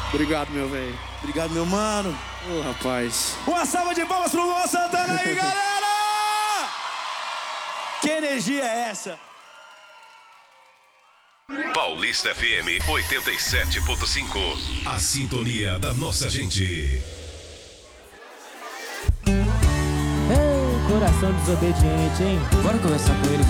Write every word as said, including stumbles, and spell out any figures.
Obrigado, meu velho. Obrigado, meu mano. Ô, rapaz. Uma salva de palmas pro Luan Santana aí, galera! Que energia é essa? Paulista F M oitenta e sete ponto cinco. A sintonia da nossa gente. Ei, coração desobediente, hein? Bora conversar com ele.